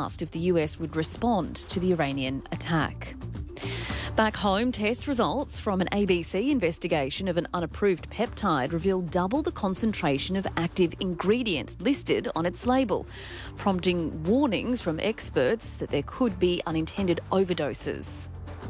asked if the US would respond to the Iranian attack. Back home, test results from an ABC investigation of an unapproved peptide revealed double the concentration of active ingredients listed on its label, prompting warnings from experts that there could be unintended overdoses.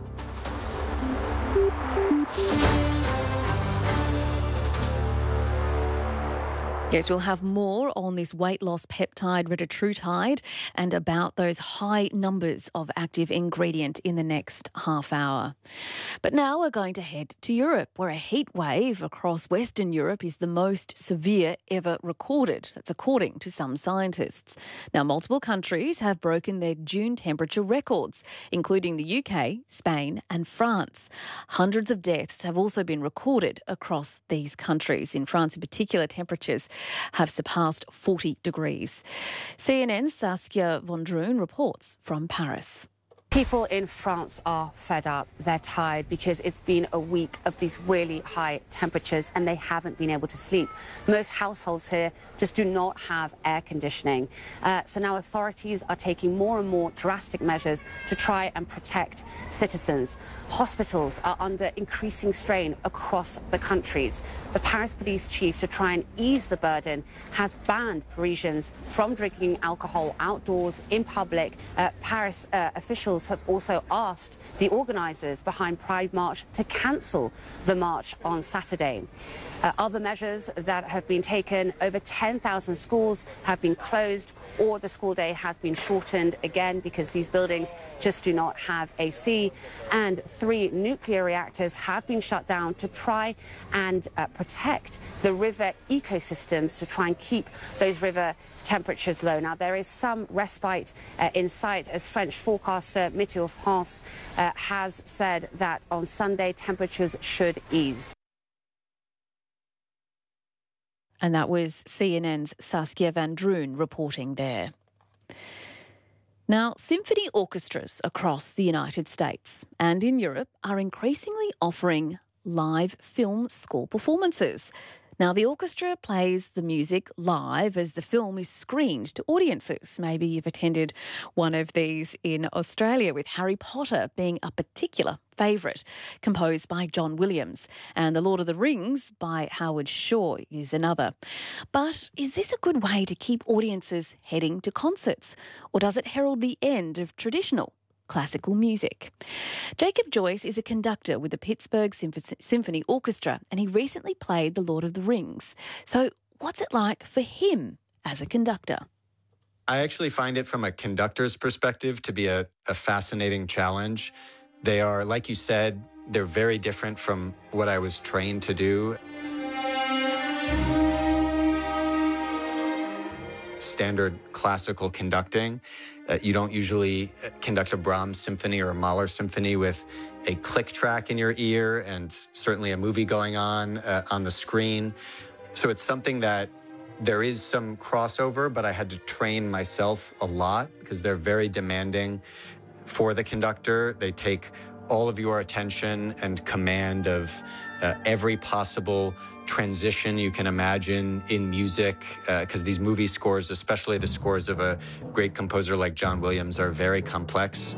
Yes, we'll have more on this weight loss peptide retatrutide and about those high numbers of active ingredient in the next half hour. But now we're going to head to Europe, where a heat wave across Western Europe is the most severe ever recorded. That's according to some scientists. Now, multiple countries have broken their June temperature records, including the UK, Spain and France. Hundreds of deaths have also been recorded across these countries. In France in particular, temperatures have surpassed 40 degrees. CNN's Saskia Vendroen reports from Paris. People in France are fed up. They're tired because it's been a week of these really high temperatures and they haven't been able to sleep. Most households here just do not have air conditioning. So now authorities are taking more and more drastic measures to try and protect citizens. Hospitals are under increasing strain across the countries. The Paris police chief, to try and ease the burden, has banned Parisians from drinking alcohol outdoors in public. Paris officials have also asked the organisers behind Pride March to cancel the march on Saturday. Other measures that have been taken: over 10,000 schools have been closed, or the school day has been shortened again because these buildings just do not have AC, and 3 nuclear reactors have been shut down to try and protect the river ecosystems, to try and keep those river temperatures low. Now, there is some respite in sight, as French forecaster Météo France has said that on Sunday temperatures should ease. And that was CNN's Saskia Vendroen reporting there. Now, symphony orchestras across the United States and in Europe are increasingly offering live film score performances. Now, the orchestra plays the music live as the film is screened to audiences. Maybe you've attended one of these in Australia, with Harry Potter being a particular favourite, composed by John Williams, and The Lord of the Rings by Howard Shore is another. But is this a good way to keep audiences heading to concerts, or does it herald the end of traditional classical music? Jacob Joyce is a conductor with the Pittsburgh Symphony Orchestra, and he recently played The Lord of the Rings. So what's it like for him as a conductor? I actually find it, from a conductor's perspective, to be a fascinating challenge. They are, like you said, they're very different from what I was trained to do. Standard classical conducting. You don't usually conduct a Brahms symphony or a Mahler symphony with a click track in your ear and certainly a movie going on the screen. So it's something that there is some crossover, but I had to train myself a lot because they're very demanding for the conductor. They take all of your attention and command of every possible transition you can imagine in music, because these movie scores, especially the scores of a great composer like John Williams, are very complex.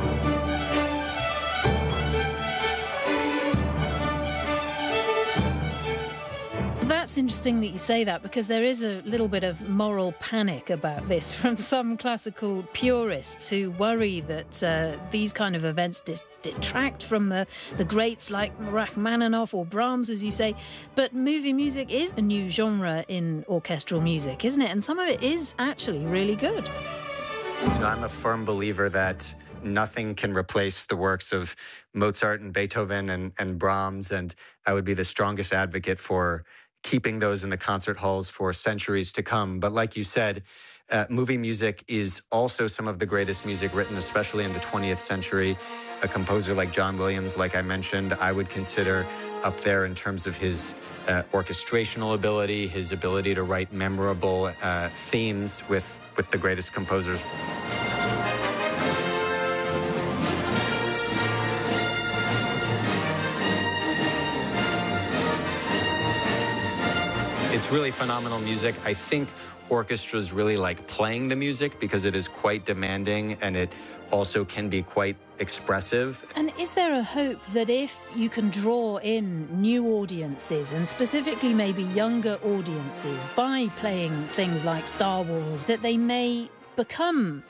That's interesting that you say that, because there is a little bit of moral panic about this from some classical purists who worry that these kind of events detract from the greats like Rachmaninoff or Brahms, as you say. But movie music is a new genre in orchestral music, isn't it? And some of it is actually really good. You know, I'm a firm believer that nothing can replace the works of Mozart and Beethoven and Brahms, and I would be the strongest advocate for keeping those in the concert halls for centuries to come. But like you said, movie music is also some of the greatest music written, especially in the 20th century. A composer like John Williams, like I mentioned, I would consider up there in terms of his orchestrational ability, his ability to write memorable themes with the greatest composers. It's really phenomenal music. I think orchestras really like playing the music because it is quite demanding and it also can be quite expressive. And is there a hope that if you can draw in new audiences, and specifically maybe younger audiences, by playing things like Star Wars, that they may become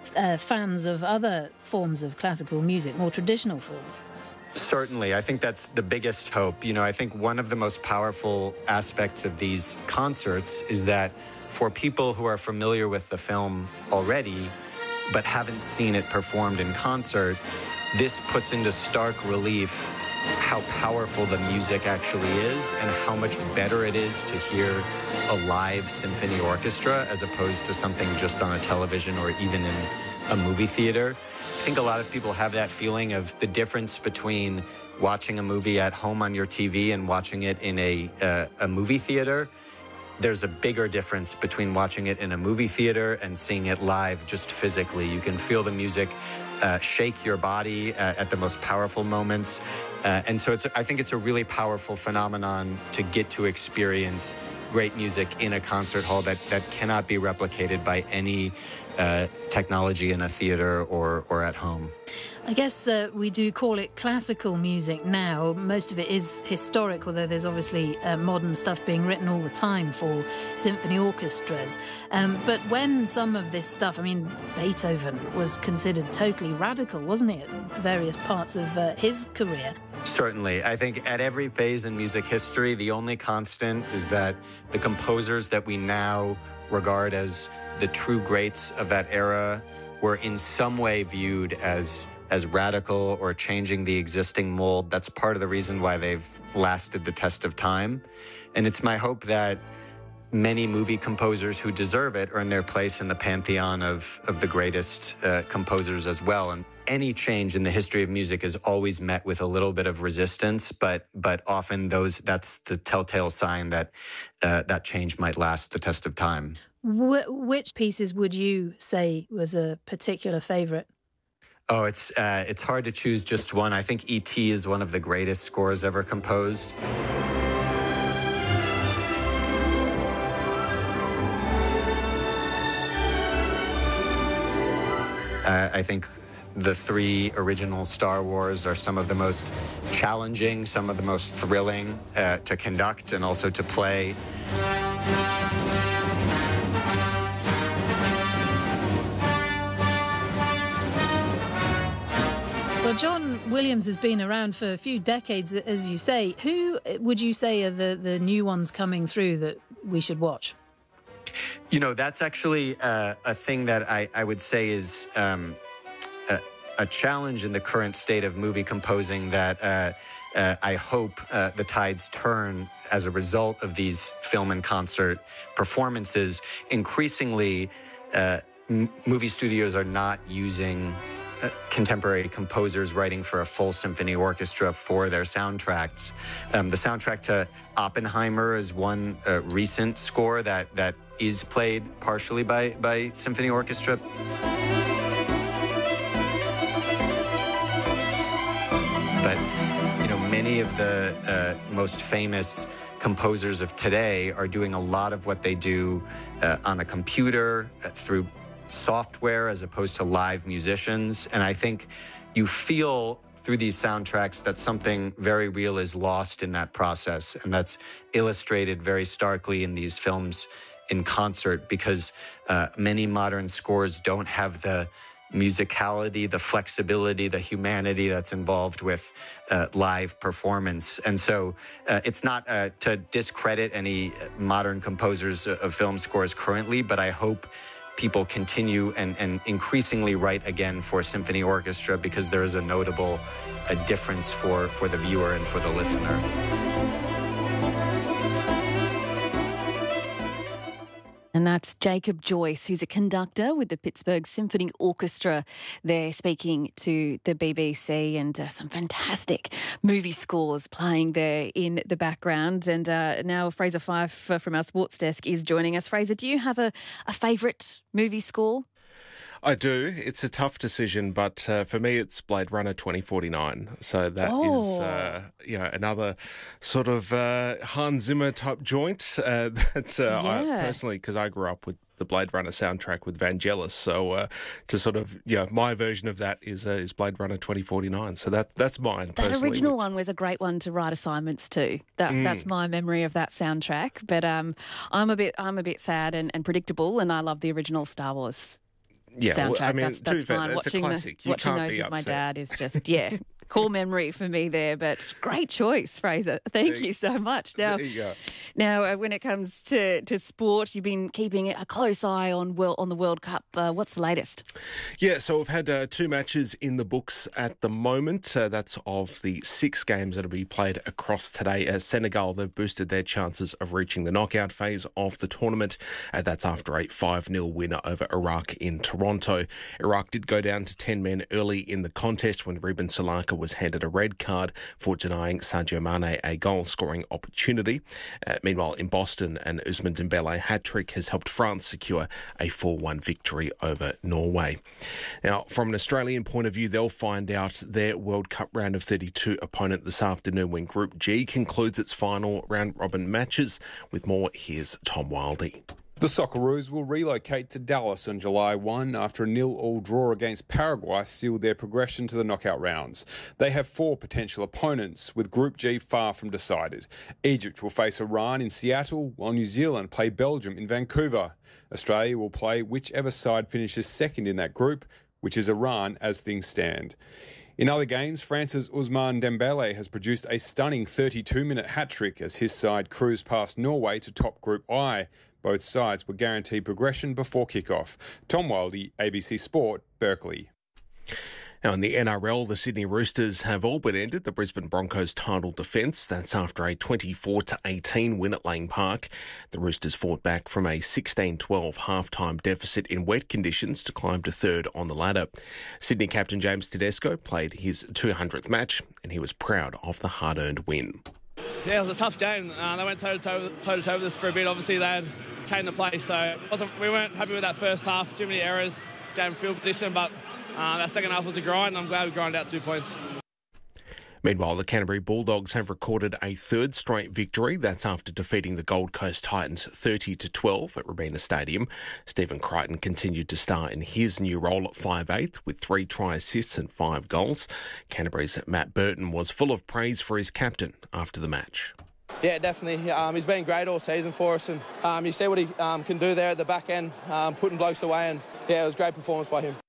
fans of other forms of classical music, more traditional forms? Certainly. I think that's the biggest hope. I think one of the most powerful aspects of these concerts is that for people who are familiar with the film already, but haven't seen it performed in concert, this puts into stark relief how powerful the music actually is and how much better it is to hear a live symphony orchestra as opposed to something just on a television or even in a movie theater. I think a lot of people have that feeling of the difference between watching a movie at home on your TV and watching it in a movie theater. There's a bigger difference between watching it in a movie theater and seeing it live just physically. You can feel the music shake your body at the most powerful moments. And so I think it's a really powerful phenomenon to get to experience great music in a concert hall that cannot be replicated by any technology in a theater or at home. I guess we do call it classical music now. Most of it is historic, although there's obviously modern stuff being written all the time for symphony orchestras. But when some of this stuff, Beethoven was considered totally radical, wasn't he, at various parts of his career? Certainly. I think at every phase in music history, the only constant is that the composers that we now regard as the true greats of that era were in some way viewed as radical or changing the existing mold. That's part of the reason why they've lasted the test of time. And it's my hope that many movie composers who deserve it earn their place in the pantheon of the greatest composers as well. And any change in the history of music is always met with a little bit of resistance, but often that's the telltale sign that that change might last the test of time. Which pieces would you say was a particular favorite? Oh, it's hard to choose just one. I think E.T. is one of the greatest scores ever composed. I think the three original Star Wars are some of the most challenging, some of the most thrilling to conduct and also to play. Well, John Williams has been around for a few decades, as you say. Who would you say are the new ones coming through that we should watch? That's actually a thing that I would say is a challenge in the current state of movie composing that I hope the tides turn as a result of these film and concert performances. Increasingly, movie studios are not using contemporary composers writing for a full symphony orchestra for their soundtracks. The soundtrack to Oppenheimer is one recent score that is played partially by symphony orchestra. But many of the most famous composers of today are doing a lot of what they do on a computer through software as opposed to live musicians. And I think you feel through these soundtracks that something very real is lost in that process. And that's illustrated very starkly in these films in concert because many modern scores don't have the musicality, the flexibility, the humanity that's involved with live performance. And so it's not to discredit any modern composers of film scores currently, but I hope people continue and increasingly write again for symphony orchestra because there is a notable difference for the viewer and for the listener. And that's Jacob Joyce, who's a conductor with the Pittsburgh Symphony Orchestra. They're speaking to the BBC, and some fantastic movie scores playing there in the background. And now Fraser Fife from our sports desk is joining us. Fraser, do you have a favourite movie score? I do. It's a tough decision, but for me, it's Blade Runner 2049. So that is, another sort of Hans Zimmer type joint. I personally, because I grew up with the Blade Runner soundtrack with Vangelis, so to sort of my version of that is Blade Runner 2049. So that's mine. That original one was a great one to write assignments to. That's my memory of that soundtrack. But I'm a bit sad and predictable, and I love the original Star Wars soundtrack. Well, I mean, that's fine. It's a classic. Watching those with my dad is just core memory for me there, but great choice, Fraser. Thank you so much. Now, there you go. Now, when it comes to sport, you've been keeping a close eye on the World Cup. What's the latest? Yeah, so we've had 2 matches in the books at the moment. That's of the 6 games that will be played across today. Senegal, they've boosted their chances of reaching the knockout phase of the tournament. That's after a 5-0 win over Iraq in Toronto. Iraq did go down to 10 men early in the contest when Ruben Salaka was handed a red card for denying Sadio Mane a goal-scoring opportunity. Meanwhile, in Boston, an Ousmane Dembele hat-trick has helped France secure a 4-1 victory over Norway. Now, from an Australian point of view, they'll find out their World Cup round of 32 opponent this afternoon when Group G concludes its final round-robin matches. With more, here's Tom Wildey. The Socceroos will relocate to Dallas on July 1 after a 0-0 draw against Paraguay sealed their progression to the knockout rounds. They have 4 potential opponents, with Group G far from decided. Egypt will face Iran in Seattle, while New Zealand play Belgium in Vancouver. Australia will play whichever side finishes second in that group, which is Iran as things stand. In other games, France's Ousmane Dembele has produced a stunning 32-minute hat-trick as his side cruised past Norway to top Group I. Both sides were guaranteed progression before kick-off. Tom Wildey, ABC Sport, Berkeley. Now in the NRL, the Sydney Roosters have all but ended the Brisbane Broncos title defence. That's after a 24-18 win at Lang Park. The Roosters fought back from a 16-12 half-time deficit in wet conditions to climb to third on the ladder. Sydney captain James Tedesco played his 200th match, and he was proud of the hard-earned win. Yeah, it was a tough game. They went toe-to-toe with us for a bit. Obviously, they had came to play, so we weren't happy with that first half. Too many errors, game field position, but that second half was a grind, and I'm glad we grinded out 2 points. Meanwhile, the Canterbury Bulldogs have recorded a 3rd straight victory. That's after defeating the Gold Coast Titans 30-12 at Robina Stadium. Stephen Crichton continued to star in his new role at 5'8" with 3 try assists and 5 goals. Canterbury's Matt Burton was full of praise for his captain after the match. Yeah, definitely. He's been great all season for us, and you see what he can do there at the back end, putting blokes away, and yeah, it was a great performance by him.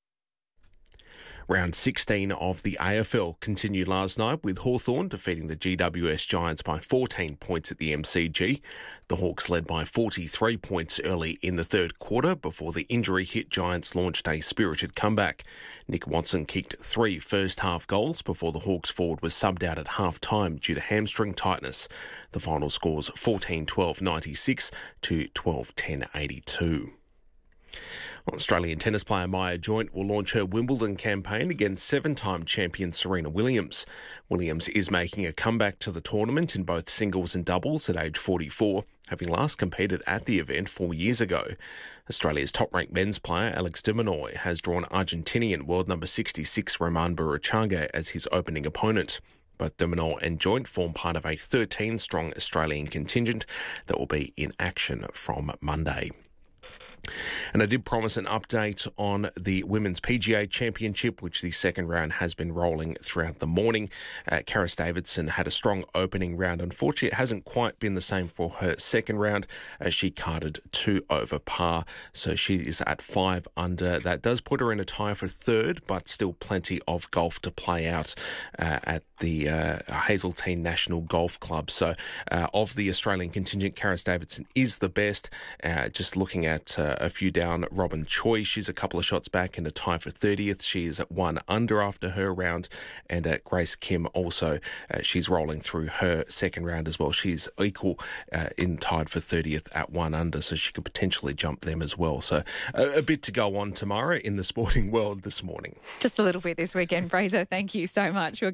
Round 16 of the AFL continued last night with Hawthorn defeating the GWS Giants by 14 points at the MCG. The Hawks led by 43 points early in the third quarter before the injury-hit Giants launched a spirited comeback. Nick Watson kicked 3 first-half goals before the Hawks forward was subbed out at half-time due to hamstring tightness. The final scores 14-12-96 to 12-10-82. Australian tennis player Maya Joint will launch her Wimbledon campaign against 7-time champion Serena Williams. Williams is making a comeback to the tournament in both singles and doubles at age 44, having last competed at the event 4 years ago. Australia's top-ranked men's player Alex de Minaur has drawn Argentinian world number 66 Roman Burruchaga as his opening opponent. Both de Minaur and Joint form part of a 13-strong Australian contingent that will be in action from Monday. And I did promise an update on the Women's PGA Championship, which the second round has been rolling throughout the morning. Karis Davidson had a strong opening round. Unfortunately, it hasn't quite been the same for her second round as she carded 2 over par. So she is at 5 under. That does put her in a tie for third, but still plenty of golf to play out at the Hazeltine National Golf Club. So of the Australian contingent, Karis Davidson is the best. Just looking at a few down, Robin Choi, she's a couple of shots back in a tie for 30th. She is at 1 under after her round. And Grace Kim also, she's rolling through her second round as well. She's equal in tied for 30th at 1 under, so she could potentially jump them as well. So a bit to go on tomorrow in the sporting world this morning. Just a little bit this weekend, Fraser. Thank you so much. We'll get an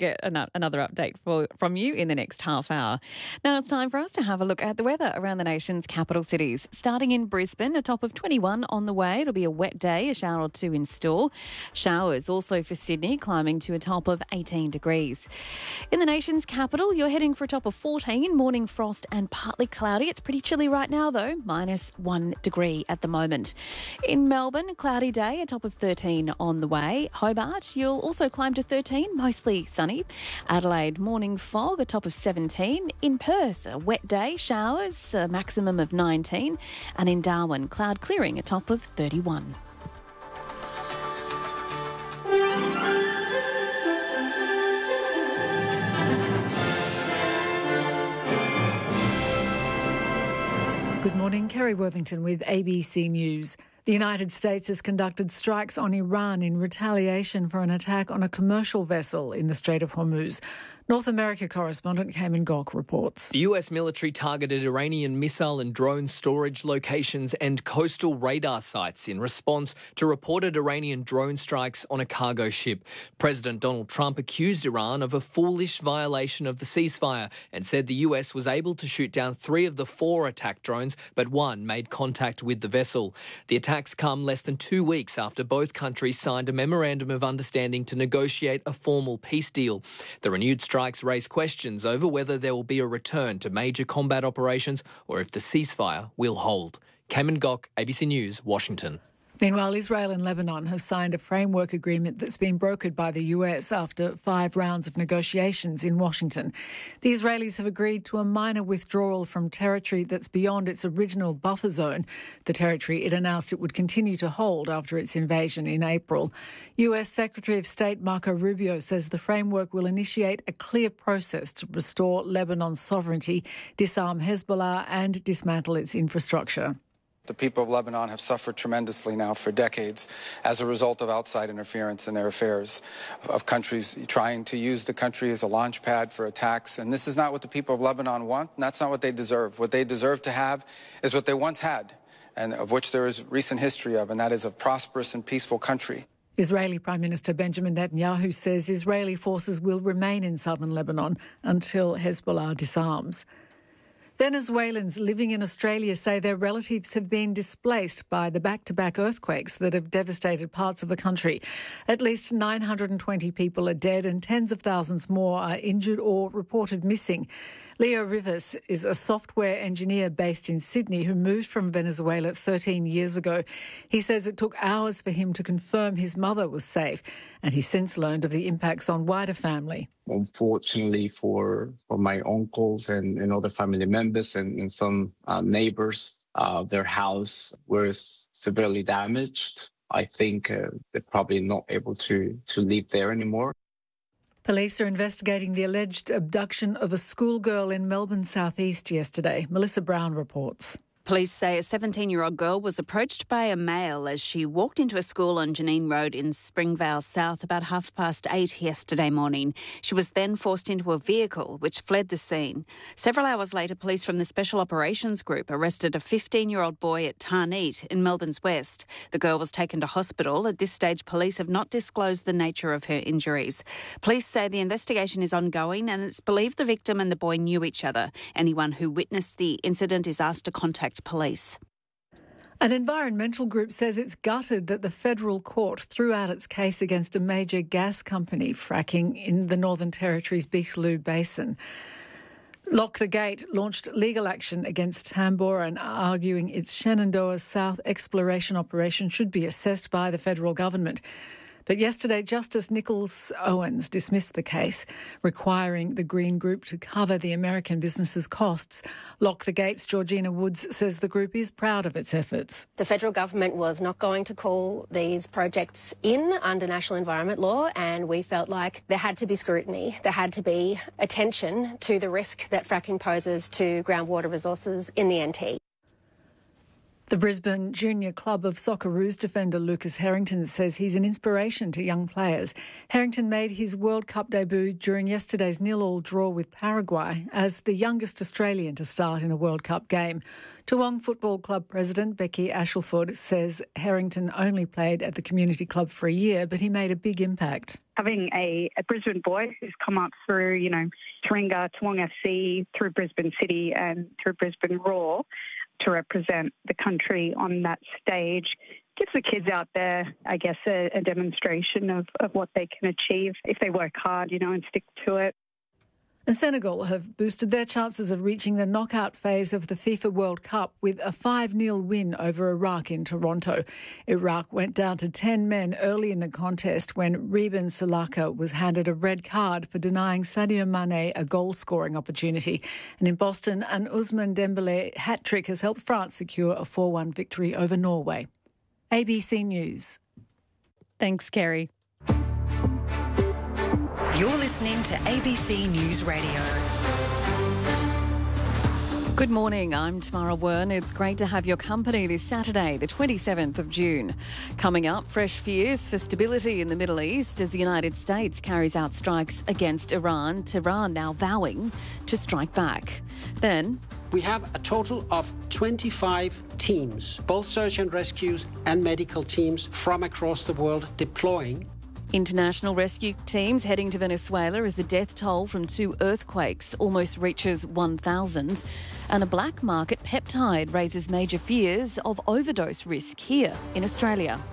another update from you in the next half hour. Now it's time for us to have a look at the weather around the nation's capital cities. Starting in Brisbane, a top of 21 on the way. It'll be a wet day, a shower or two in store. Showers also for Sydney, climbing to a top of 18 degrees. In the nation's capital, you're heading for a top of 14, morning frost and partly cloudy. It's pretty chilly right now though, -1 degree at the moment. In Melbourne, cloudy day, a top of 13 on the way. Hobart, you'll also climb to 13, mostly sunny. Adelaide, morning fog, a top of 17. In Perth, a wet day, showers, a maximum of 19. And in Darwin, cloud clearing, a top of 31. Good morning, Kerry Worthington with ABC News. The United States has conducted strikes on Iran in retaliation for an attack on a commercial vessel in the Strait of Hormuz. North America correspondent Cayman Gok reports. The US military targeted Iranian missile and drone storage locations and coastal radar sites in response to reported Iranian drone strikes on a cargo ship. President Donald Trump accused Iran of a foolish violation of the ceasefire and said the US was able to shoot down 3 of the 4 attack drones, but 1 made contact with the vessel. The attacks come less than 2 weeks after both countries signed a memorandum of understanding to negotiate a formal peace deal. The renewed strikes raise questions over whether there will be a return to major combat operations or if the ceasefire will hold. Cayman Gok, ABC News, Washington. Meanwhile, Israel and Lebanon have signed a framework agreement that's been brokered by the US after 5 rounds of negotiations in Washington. The Israelis have agreed to a minor withdrawal from territory that's beyond its original buffer zone, the territory it announced it would continue to hold after its invasion in April. US Secretary of State Marco Rubio says the framework will initiate a clear process to restore Lebanon's sovereignty, disarm Hezbollah and dismantle its infrastructure. The people of Lebanon have suffered tremendously now for decades as a result of outside interference in their affairs, of countries trying to use the country as a launch pad for attacks. And this is not what the people of Lebanon want, and that's not what they deserve. What they deserve to have is what they once had, and of which there is recent history of, and that is a prosperous and peaceful country. Israeli Prime Minister Benjamin Netanyahu says Israeli forces will remain in southern Lebanon until Hezbollah disarms. Venezuelans living in Australia say their relatives have been displaced by the back-to-back earthquakes that have devastated parts of the country. At least 920 people are dead and tens of thousands more are injured or reported missing. Leo Rivas is a software engineer based in Sydney who moved from Venezuela 13 years ago. He says it took hours for him to confirm his mother was safe, and he's since learned of the impacts on wider family. Unfortunately for my uncles and other family members and some neighbors, their house was severely damaged. I think they're probably not able to live there anymore. Police are investigating the alleged abduction of a schoolgirl in Melbourne southeast yesterday. Melissa Brown reports. Police say a 17-year-old girl was approached by a male as she walked into a school on Janine Road in Springvale South about 8:30 yesterday morning. She was then forced into a vehicle which fled the scene. Several hours later, police from the Special Operations Group arrested a 15-year-old boy at Tarneet in Melbourne's West. The girl was taken to hospital. At this stage, police have not disclosed the nature of her injuries. Police say the investigation is ongoing and it's believed the victim and the boy knew each other. Anyone who witnessed the incident is asked to contact police. An environmental group says it's gutted that the federal court threw out its case against a major gas company fracking in the Northern Territory's Beetaloo Basin. Lock the Gate launched legal action against Tamboran, arguing its Shenandoah South exploration operation should be assessed by the federal government. But yesterday, Justice Nicholas Owens dismissed the case, requiring the Green Group to cover the American business's costs. Lock the Gate's Georgina Woods says the group is proud of its efforts. The federal government was not going to call these projects in under national environment law, and we felt like there had to be scrutiny. There had to be attention to the risk that fracking poses to groundwater resources in the NT. The Brisbane Junior Club of Socceroos defender Lucas Harrington says he's an inspiration to young players. Harrington made his World Cup debut during yesterday's 0-0 draw with Paraguay as the youngest Australian to start in a World Cup game. Toowong Football Club President Becky Ashelford says Harrington only played at the community club for a year, but he made a big impact. Having a Brisbane boy who's come up through, Taringa, Toowong FC, through Brisbane City and through Brisbane Roar to represent the country on that stage gives the kids out there, I guess, a demonstration of what they can achieve if they work hard, and stick to it. And Senegal have boosted their chances of reaching the knockout phase of the FIFA World Cup with a 5-0 win over Iraq in Toronto. Iraq went down to 10 men early in the contest when Reben Sulaka was handed a red card for denying Sadio Mane a goal-scoring opportunity. And in Boston, an Ousmane Dembélé hat-trick has helped France secure a 4-1 victory over Norway. ABC News. Thanks, Kerry. You're listening to ABC News Radio. Good morning, I'm Tamara Wern. It's great to have your company this Saturday, the 27th of June. Coming up, fresh fears for stability in the Middle East as the United States carries out strikes against Iran, Tehran now vowing to strike back. Then, we have a total of 25 teams, both search and rescues and medical teams from across the world deploying. International rescue teams heading to Venezuela as the death toll from 2 earthquakes almost reaches 1,000. And a black market peptide raises major fears of overdose risk here in Australia.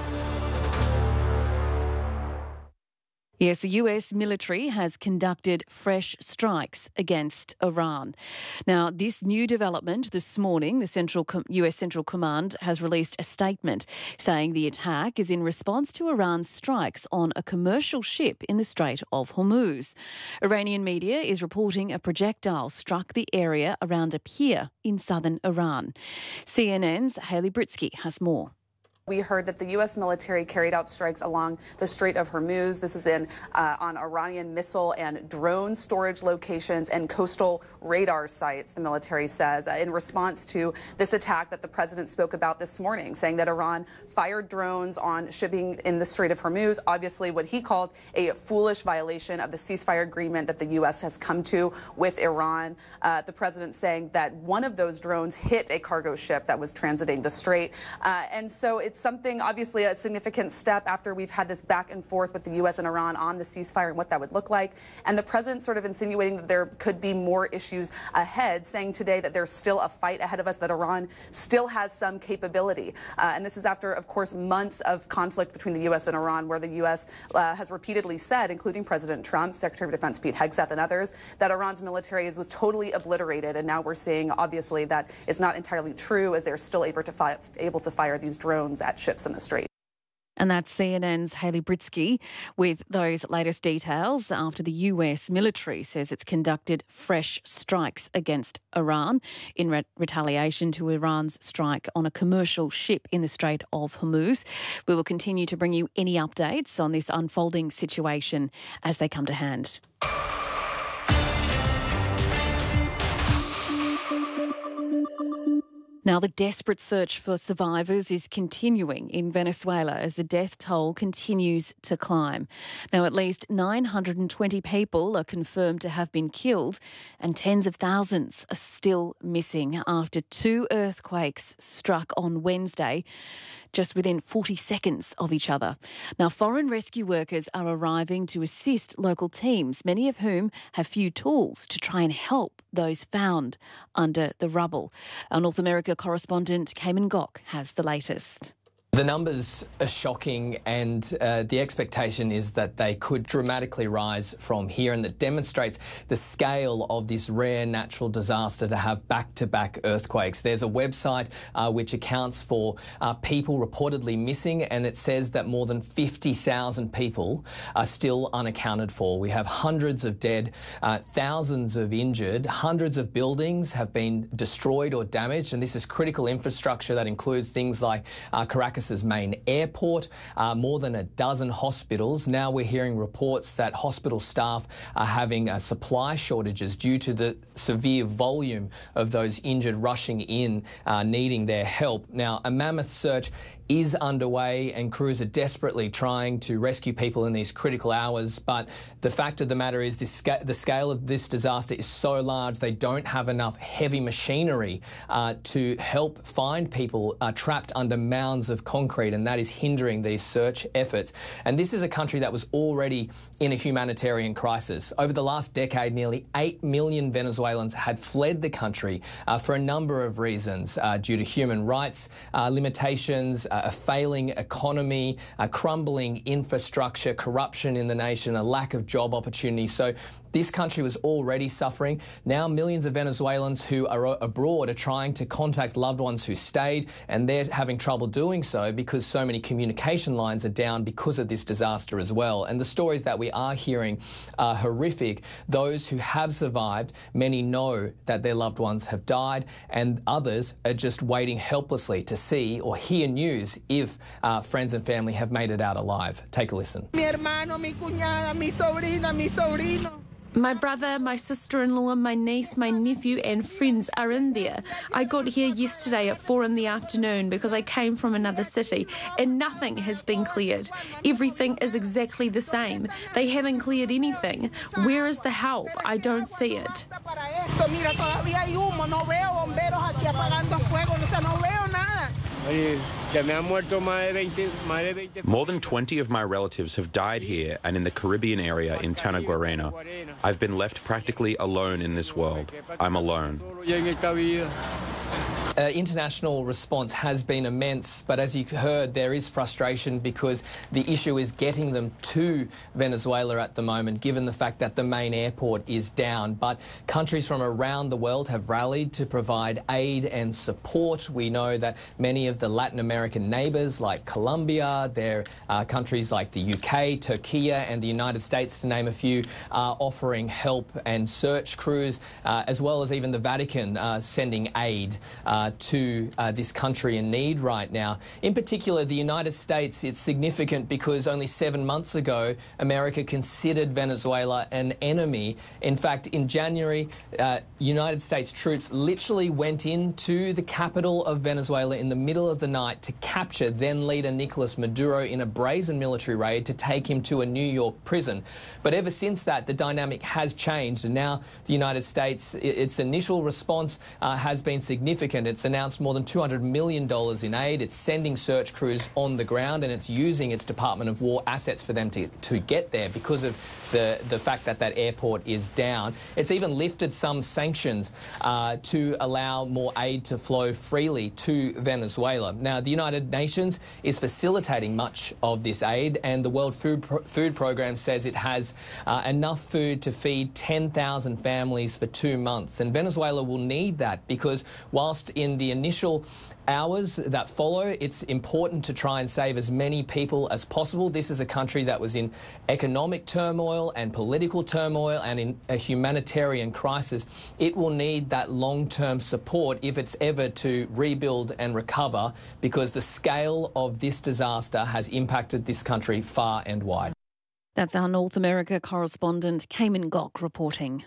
Yes, the US military has conducted fresh strikes against Iran. Now, this new development this morning, the US Central Command has released a statement saying the attack is in response to Iran's strikes on a commercial ship in the Strait of Hormuz. Iranian media is reporting a projectile struck the area around a pier in southern Iran. CNN's Hayley Britsky has more. We heard that the U.S. military carried out strikes along the Strait of Hormuz. This is on Iranian missile and drone storage locations and coastal radar sites, the military says, in response to this attack that the president spoke about this morning, saying that Iran fired drones on shipping in the Strait of Hormuz, obviously what he called a foolish violation of the ceasefire agreement that the U.S. has come to with Iran. The president saying that one of those drones hit a cargo ship that was transiting the strait. And so it's something, obviously, a significant step after we've had this back and forth with the U.S. and Iran on the ceasefire and what that would look like. And the president sort of insinuating that there could be more issues ahead, saying today that there's still a fight ahead of us, that Iran still has some capability. And this is after, of course, months of conflict between the U.S. and Iran, where the U.S. Has repeatedly said, including President Trump, Secretary of Defense Pete Hegseth and others, that Iran's military was totally obliterated. And now we're seeing, obviously, that is not entirely true, as they're still able to fire these drones at ships in the strait. And that's CNN's Hayley Britsky with those latest details after the US military says it's conducted fresh strikes against Iran in retaliation to Iran's strike on a commercial ship in the Strait of Hormuz. We will continue to bring you any updates on this unfolding situation as they come to hand. Now, the desperate search for survivors is continuing in Venezuela as the death toll continues to climb. Now, at least 920 people are confirmed to have been killed and tens of thousands are still missing after 2 earthquakes struck on Wednesday, just within 40 seconds of each other. Now, foreign rescue workers are arriving to assist local teams, many of whom have few tools to try and help those found under the rubble. Our North America correspondent, Cayman Gok, has the latest. The numbers are shocking, and the expectation is that they could dramatically rise from here, and that demonstrates the scale of this rare natural disaster to have back-to-back earthquakes. There's a website which accounts for people reportedly missing, and it says that more than 50,000 people are still unaccounted for. We have hundreds of dead, thousands of injured, hundreds of buildings have been destroyed or damaged, and this is critical infrastructure that includes things like Caracas Caracas's main airport, more than a dozen hospitals. Now we're hearing reports that hospital staff are having supply shortages due to the severe volume of those injured rushing in, needing their help. Now, a mammoth search is underway and crews are desperately trying to rescue people in these critical hours. But the fact of the matter is the scale of this disaster is so large they don't have enough heavy machinery to help find people trapped under mounds of concrete, and that is hindering these search efforts. And this is a country that was already in a humanitarian crisis. Over the last decade, nearly 8 million Venezuelans had fled the country for a number of reasons, due to human rights limitations, a failing economy, a crumbling infrastructure, corruption in the nation, a lack of job opportunities. So this country was already suffering. Now millions of Venezuelans who are abroad are trying to contact loved ones who stayed, and they're having trouble doing so because so many communication lines are down because of this disaster as well. And the stories that we are hearing are horrific. Those who have survived, many know that their loved ones have died, and others are just waiting helplessly to see or hear news if friends and family have made it out alive. Take a listen. Mi hermano, mi cuñada, mi sobrina, mi sobrino. My brother, my sister-in-law, my niece, my nephew and friends are in there. I got here yesterday at 4 in the afternoon because I came from another city and nothing has been cleared. Everything is exactly the same. They haven't cleared anything. Where is the help? I don't see it. More than 20 of my relatives have died here and in the Caribbean area in Tanaguarena. I've been left practically alone in this world. I'm alone. International response has been immense, but as you heard, there is frustration because the issue is getting them to Venezuela at the moment, given the fact that the main airport is down. But countries from around the world have rallied to provide aid and support. We know that many of the Latin American neighbours, like Colombia, there are countries like the UK, Turkey and the United States, to name a few, are offering help and search crews, as well as even the Vatican sending aid to this country in need right now. In particular, the United States, it's significant because only 7 months ago, America considered Venezuela an enemy. In fact, in January, United States troops literally went into the capital of Venezuela in the middle of the night to capture then-leader Nicolas Maduro in a brazen military raid to take him to a New York prison. But ever since that, the dynamic has changed, and now the United States, its initial response has been significant. It's announced more than $200 million in aid. It's sending search crews on the ground, and it's using its Department of War assets for them to get there because of the fact that that airport is down. It's even lifted some sanctions to allow more aid to flow freely to Venezuela. Now, the United Nations is facilitating much of this aid, and the World Food Programme says it has enough food to feed 10,000 families for 2 months. And Venezuela will need that because whilst in the initial hours that follow, it's important to try and save as many people as possible. This is a country that was in economic turmoil and political turmoil and in a humanitarian crisis. It will need that long-term support if it's ever to rebuild and recover, because the scale of this disaster has impacted this country far and wide. That's our North America correspondent, Cayman Gok, reporting.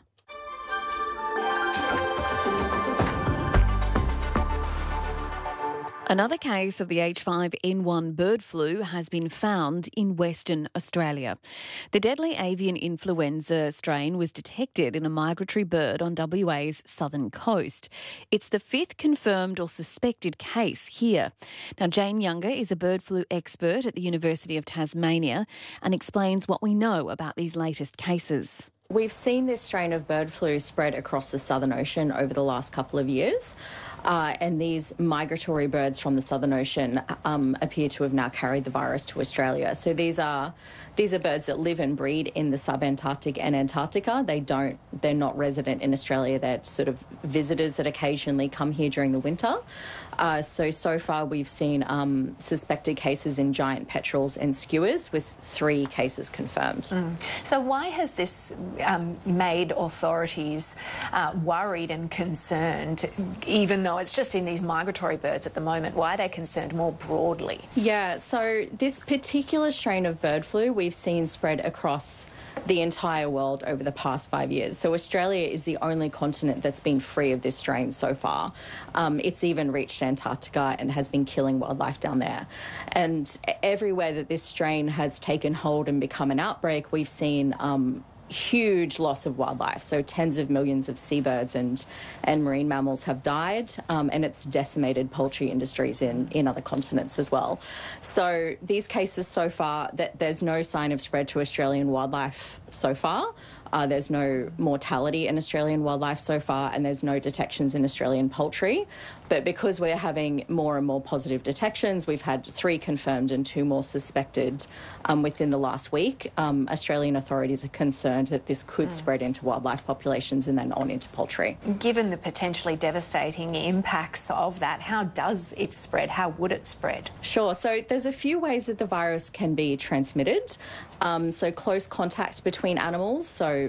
Another case of the H5N1 bird flu has been found in Western Australia. The deadly avian influenza strain was detected in a migratory bird on WA's southern coast. It's the 5th confirmed or suspected case here. Now, Jane Younger is a bird flu expert at the University of Tasmania and explains what we know about these latest cases. We've seen this strain of bird flu spread across the Southern Ocean over the last couple of years, and these migratory birds from the Southern Ocean appear to have now carried the virus to Australia. So these are birds that live and breed in the subantarctic and Antarctica. They're not resident in Australia. They're sort of visitors that occasionally come here during the winter. So far we've seen suspected cases in giant petrels and skewers, with 3 cases confirmed. So why has this made authorities worried and concerned, even though it's just in these migratory birds at the moment? Why are they concerned more broadly? Yeah, so this particular strain of bird flu we've seen spread across the entire world over the past 5 years. So Australia is the only continent that's been free of this strain so far. It's even reached Antarctica and has been killing wildlife down there. And everywhere that this strain has taken hold and become an outbreak, we've seen huge loss of wildlife. So tens of millions of seabirds and marine mammals have died, and it's decimated poultry industries in other continents as well. So these cases so far, that there's no sign of spread to Australian wildlife so far. There's no mortality in Australian wildlife so far, and there's no detections in Australian poultry. But because we're having more and more positive detections, we've had 3 confirmed and 2 more suspected within the last week. Australian authorities are concerned that this could spread into wildlife populations and then on into poultry. Given the potentially devastating impacts of that, how does it spread? How would it spread? Sure. So there's a few ways that the virus can be transmitted. So close contact between animals, so,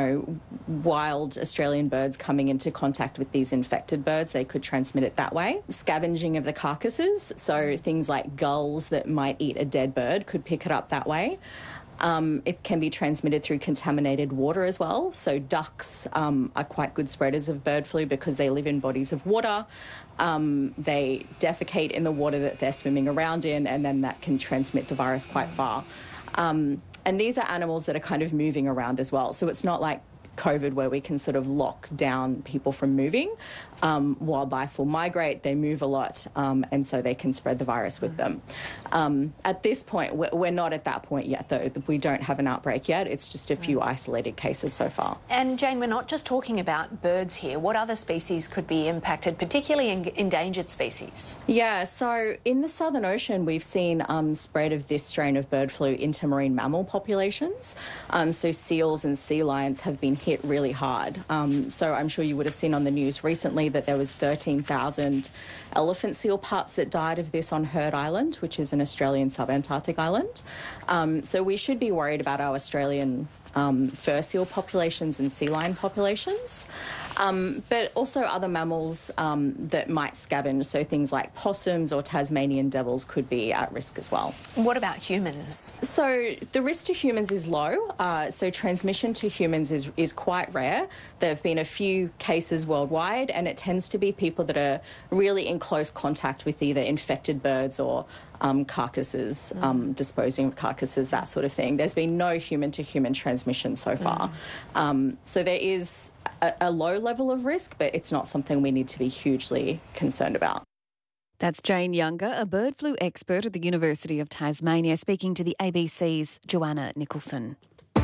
wild Australian birds coming into contact with these infected birds, they could transmit it that way. Scavenging of the carcasses, so things like gulls that might eat a dead bird could pick it up that way. It can be transmitted through contaminated water as well. So ducks are quite good spreaders of bird flu because they live in bodies of water. They defecate in the water that they're swimming around in, and then that can transmit the virus quite far. And these are animals that are kind of moving around as well. So it's not like COVID where we can sort of lock down people from moving. Wildlife will migrate, they move a lot, and so they can spread the virus with them. At this point, we're not at that point yet, though. We don't have an outbreak yet. It's just a few isolated cases so far. And Jane, we're not just talking about birds here. What other species could be impacted, particularly endangered species? Yeah, so in the Southern Ocean, we've seen spread of this strain of bird flu into marine mammal populations. So seals and sea lions have been hit really hard. So I'm sure you would have seen on the news recently that there was 13,000 elephant seal pups that died of this on Heard Island, which is an Australian subantarctic island. So we should be worried about our Australian fur seal populations and sea lion populations, but also other mammals that might scavenge, so things like possums or Tasmanian devils could be at risk as well. What about humans? So the risk to humans is low, so transmission to humans is quite rare. There have been a few cases worldwide, and it tends to be people that are really in close contact with either infected birds or carcasses, disposing of carcasses, that sort of thing. There's been no human-to-human transmission so far. So there is a low level of risk, but it's not something we need to be hugely concerned about. That's Jane Younger, a bird flu expert at the University of Tasmania, speaking to the ABC's Joanna Nicholson.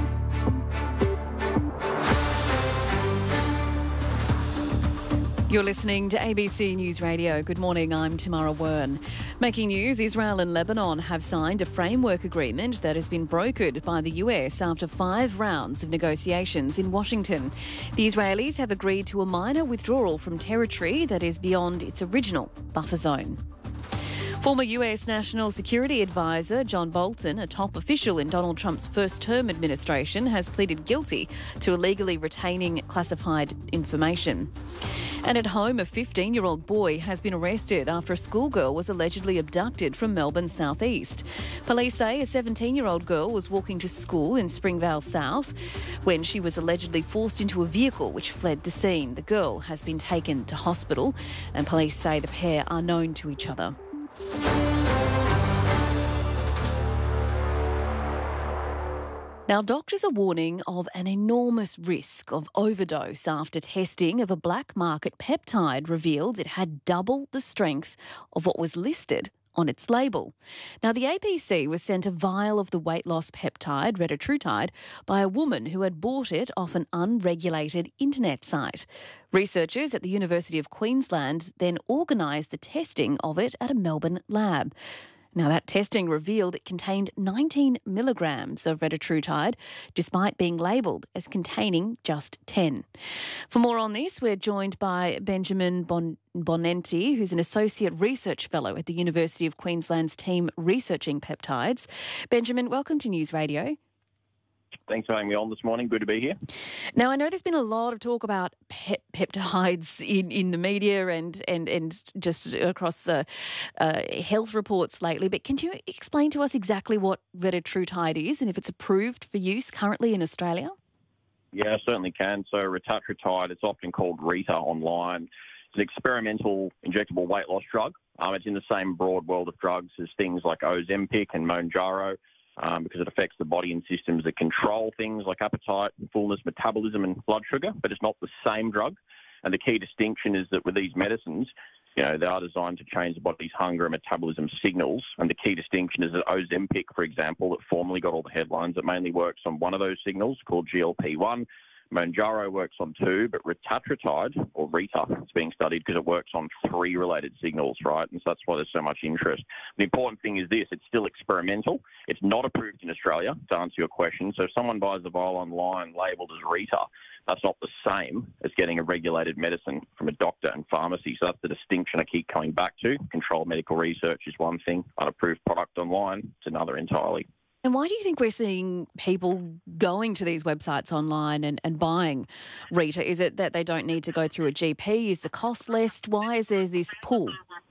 You're listening to ABC News Radio. Good morning, I'm Tamara Wern. Making news, Israel and Lebanon have signed a framework agreement that has been brokered by the US after 5 rounds of negotiations in Washington. The Israelis have agreed to a minor withdrawal from territory that is beyond its original buffer zone. Former US National Security Advisor John Bolton, a top official in Donald Trump's first-term administration, has pleaded guilty to illegally retaining classified information. And at home, a 15-year-old boy has been arrested after a schoolgirl was allegedly abducted from Melbourne's southeast. Police say a 17-year-old girl was walking to school in Springvale South when she was allegedly forced into a vehicle which fled the scene. The girl has been taken to hospital, and police say the pair are known to each other. Now, doctors are warning of an enormous risk of overdose after testing of a black market peptide revealed it had double the strength of what was listed on its label. Now, the ABC was sent a vial of the weight loss peptide, retatrutide, by a woman who had bought it off an unregulated internet site. Researchers at the University of Queensland then organised the testing of it at a Melbourne lab. Now, that testing revealed it contained 19 milligrams of retatrutide, despite being labelled as containing just 10. For more on this, we're joined by Benjamin Bonenti, who's an Associate Research Fellow at the University of Queensland's team researching peptides. Benjamin, welcome to News Radio. Thanks for having me on this morning. Good to be here. Now, I know there's been a lot of talk about peptides in the media and just across health reports lately, but can you explain to us exactly what retatrutide is and if it's approved for use currently in Australia? Yeah, I certainly can. So retatrutide, it's often called Rita online. It's an experimental injectable weight loss drug. It's in the same broad world of drugs as things like Ozempic and Mounjaro. Because it affects the body and systems that control things like appetite, fullness, metabolism and blood sugar, but it's not the same drug. And the key distinction is that with these medicines, they are designed to change the body's hunger and metabolism signals. And the key distinction is that Ozempic, for example, that formerly got all the headlines, it mainly works on one of those signals called GLP-1. Mounjaro works on 2, but retatrutide, or Rita, is being studied because it works on 3 related signals, right? And so that's why there's so much interest. The important thing is this, it's still experimental. It's not approved in Australia, to answer your question. So if someone buys the vial online labelled as Rita, that's not the same as getting a regulated medicine from a doctor and pharmacy. So that's the distinction I keep coming back to. Controlled medical research is one thing. Unapproved product online, it's another entirely. And why do you think we're seeing people going to these websites online and buying Rita? Is it that they don't need to go through a GP? Is the cost less? Why is there this pull?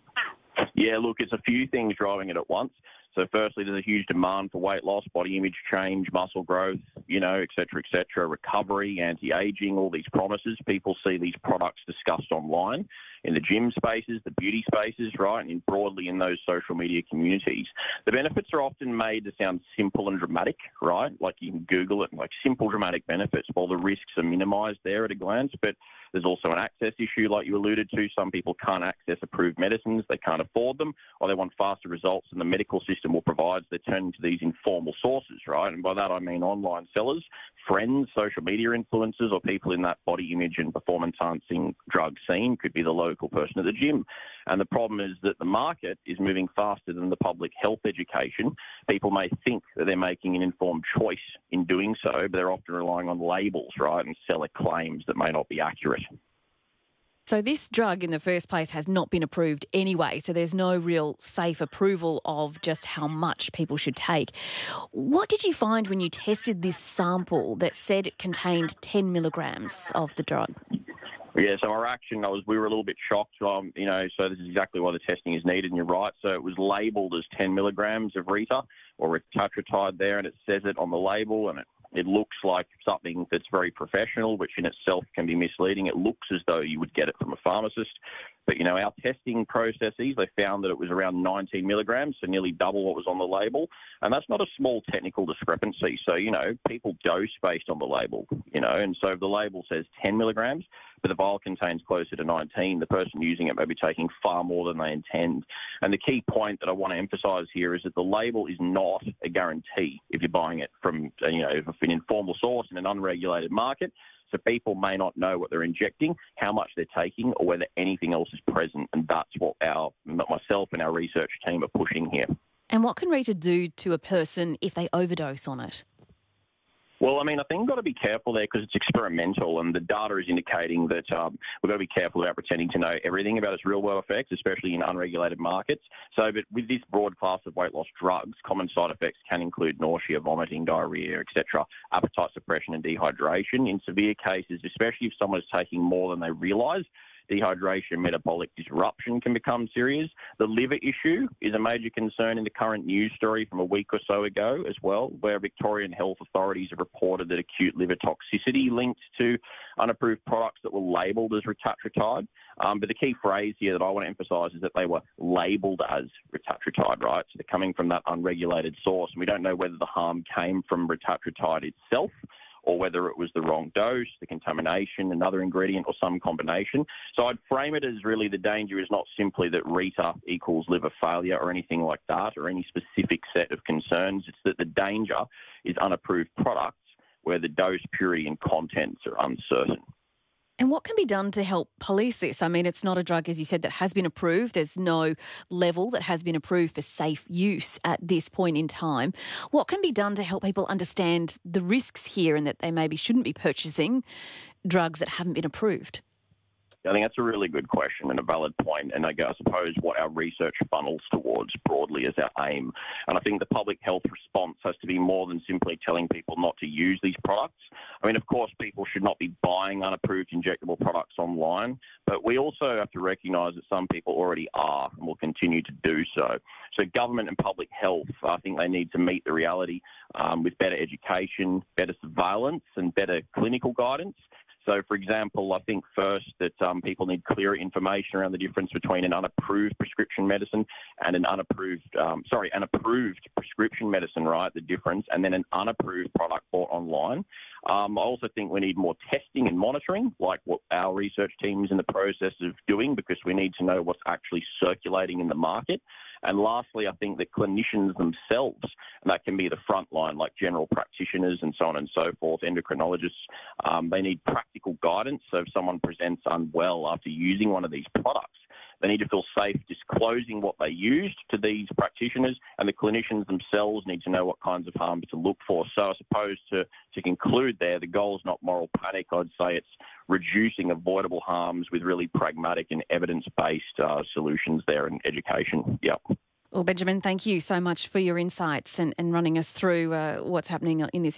Yeah, look, it's a few things driving it at once. So firstly, there's a huge demand for weight loss, body image change, muscle growth, et cetera, recovery, anti-aging, all these promises. People see these products discussed online in the gym spaces, the beauty spaces, right, and broadly in those social media communities. The benefits are often made to sound simple and dramatic, right? Like you can Google it, like simple dramatic benefits, while the risks are minimised there at a glance. But there's also an access issue, like you alluded to. Some people can't access approved medicines, they can't afford them, or they want faster results than the medical system will provide, so they turn to these informal sources, right? And by that I mean online sellers, friends, social media influencers, or people in that body image and performance-enhancing drug scene. Could be the local person at the gym. And the problem is that the market is moving faster than the public health education. People may think that they're making an informed choice in doing so, but they're often relying on labels, right, and seller claims that may not be accurate. So this drug in the first place has not been approved anyway, so there's no real safe approval of just how much people should take. What did you find when you tested this sample that said it contained 10 milligrams of the drug? Yeah, so our reaction, we were a little bit shocked, so this is exactly why the testing is needed, and you're right. So it was labelled as 10 milligrams of Rita, or retatrutide there, and it says it on the label, and it looks like something that's very professional, which in itself can be misleading. It looks as though you would get it from a pharmacist. But, our testing processes, they found that it was around 19 milligrams, so nearly double what was on the label. And that's not a small technical discrepancy. So, people dose based on the label, and so if the label says 10 milligrams, but the vial contains closer to 19, the person using it may be taking far more than they intend. And the key point that I want to emphasise here is that the label is not a guarantee if you're buying it from, an informal source in an unregulated market. So people may not know what they're injecting, how much they're taking, or whether anything else is present. And that's what myself and our research team are pushing here. And what can Rita do to a person if they overdose on it? Well, I think we've got to be careful there because it's experimental, and the data is indicating that we've got to be careful about pretending to know everything about its real-world effects, especially in unregulated markets. So, but with this broad class of weight loss drugs, common side effects can include nausea, vomiting, diarrhea, etc., appetite suppression and dehydration. In severe cases, especially if someone is taking more than they realise, dehydration and metabolic disruption can become serious. The liver issue is a major concern in the current news story from a week or so ago as well, where Victorian health authorities have reported that acute liver toxicity linked to unapproved products that were labelled as retatrutide. But the key phrase here that I want to emphasise is that they were labelled as retatrutide, right? So they're coming from that unregulated source, and we don't know whether the harm came from retatrutide itself or whether it was the wrong dose, the contamination, another ingredient, or some combination. So I'd frame it as really the danger is not simply that Rita equals liver failure or anything like that, or any specific set of concerns. It's that the danger is unapproved products where the dose, purity, and contents are uncertain. And what can be done to help police this? I mean, it's not a drug, as you said, that has been approved. There's no level that has been approved for safe use at this point in time. What can be done to help people understand the risks here and that they maybe shouldn't be purchasing drugs that haven't been approved? I think that's a really good question and a valid point, and I suppose what our research funnels towards broadly is our aim. And I think the public health response has to be more than simply telling people not to use these products. I mean, of course, people should not be buying unapproved injectable products online, but we also have to recognise that some people already are and will continue to do so. So government and public health, I think they need to meet the reality with better education, better surveillance and better clinical guidance. So, for example, I think first that people need clearer information around the difference between an unapproved prescription medicine and an approved prescription medicine, right, the difference, and then an unapproved product bought online. I also think we need more testing and monitoring, like what our research team is in the process of doing, because we need to know what's actually circulating in the market. And lastly, I think that clinicians themselves, and that can be the front line, like general practitioners and so on and so forth, endocrinologists, they need practical guidance. So if someone presents unwell after using one of these products, they need to feel safe disclosing what they used to these practitioners, and the clinicians themselves need to know what kinds of harms to look for. So I suppose to conclude there, the goal is not moral panic. I'd say it's reducing avoidable harms with really pragmatic and evidence-based solutions there in education. Yep. Well, Benjamin, thank you so much for your insights and running us through what's happening in this